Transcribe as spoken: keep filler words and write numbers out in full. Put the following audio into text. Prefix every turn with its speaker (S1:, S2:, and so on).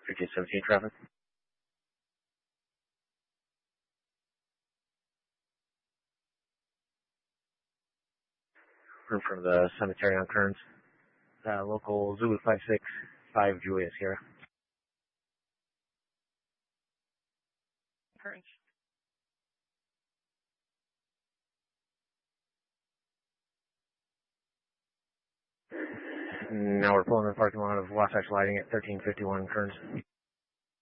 S1: fifty seventeen traffic. We're in front of the cemetery on Kearns. Uh, local Zulu five six five Julia Sierra.
S2: Kearns.
S1: Now we're pulling in the parking lot of Wasatch Lighting at thirteen fifty-one Kearns.